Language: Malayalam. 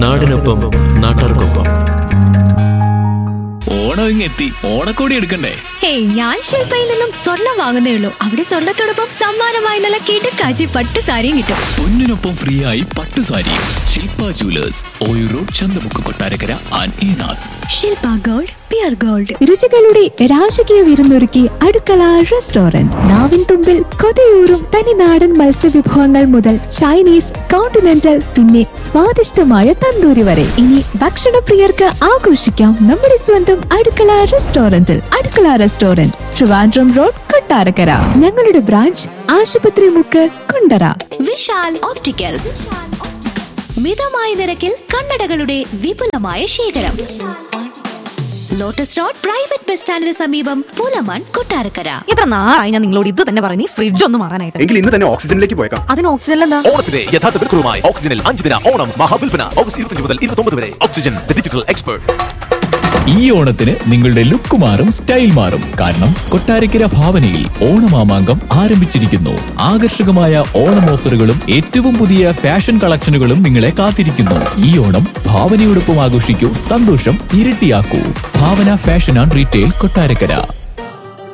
നാടിനൊപ്പം നാട്ടാർക്കൊപ്പം. ഓണം ഇങ്ങെത്തി, ഓണക്കോടി എടുക്കണ്ടേ? ഹേയ്, ഞാൻ ശില്പയിൽ നിന്നും സ്വർണം വാങ്ങുന്നേ ഉള്ളൂ. അവിടെ സ്വർണത്തോടൊപ്പം സമ്മാനമായി നല്ല കിടക്കാച്ചി പട്ട് സാരിയും കിട്ടും. പൊന്നിനൊപ്പം ഫ്രീ ആയി പട്ട് സാരിയും. ശില്പ jewellers, Oyoor road, Chanthamukku, Kottarakkara and Enath. Shilpa gold, peer gold. രുചികളുടെ രാജകീയ വിരുന്നൊരുക്കി അടുക്കള റെസ്റ്റോറന്റ്. നാവിൻ തുമ്പിൽ കൊതിയൂറും തനിനാടൻ മത്സ്യവിഭവങ്ങൾ മുതൽ ചൈനീസ്, കോണ്ടിനെന്റൽ, പിന്നെ സ്വാദിഷ്ടമായ തന്തൂരി വരെ. ഇനി ഭക്ഷണപ്രിയർക്ക് ആഘോഷിക്കാം നമ്മുടെ സ്വന്തം അടുക്കള റെസ്റ്റോറന്റിൽ. അടുക്കള റെസ്റ്റോറന്റ്, ട്രിവാൻഡ്രം റോഡ്, കൊട്ടാരക്കര. ഞങ്ങളുടെ ബ്രാഞ്ച് ആശുപത്രി മുക്ക്, കുണ്ടറ. വിശാൽ ഓപ്റ്റിക്കൽസ്, മിതമായ നിരക്കിൽ കണ്ണടകളുടെ വിപുലമായ ശേഖരം. ലോട്ടസ് റോഡ് പ്രൈവറ്റ് ബസ് സ്റ്റാൻഡിന് സമീപം, പുലമൺ, കൊട്ടാരക്കര. എത്ര നാളായി ഞാൻ നിങ്ങളോട് ഇത് തന്നെ പറഞ്ഞു, ഫ്രിഡ്ജ് ഒന്ന് മാറാനായിട്ട്. എങ്കിൽ ഇന്ന് തന്നെ ഓക്സിജനിലേക്ക് പോയേക്കാം. അതിന് ഓക്സിജൻ എന്താ? ഓണത്തിന്റെ യഥാർത്ഥ വിൽക്കുറവുമായി ഓക്സിജനിൽ 5 ദിന ഓണം മഹാവിൽപ്പന. ഓഗസ്റ്റ് 25 മുതൽ 29 വരെ. Oxygen, the digital expert. ഈ ഓണത്തിന് നിങ്ങളുടെ ലുക്ക് മാറും, സ്റ്റൈൽ മാറും. കാരണം കൊട്ടാരക്കര ഭാവനയിൽ ഓണമാമാങ്കം ആരംഭിച്ചിരിക്കുന്നു. ആകർഷകമായ ഓണം ഓഫറുകളും ഏറ്റവും പുതിയ ഫാഷൻ കളക്ഷനുകളും നിങ്ങളെ കാത്തിരിക്കുന്നു. ഈ ഓണം ഭാവനയോടൊപ്പം ആഘോഷിക്കൂ, സന്തോഷം ഇരട്ടിയാക്കൂ. ഭാവന ഫാഷൻ ആൻഡ് റീറ്റെയിൽ, കൊട്ടാരക്കര.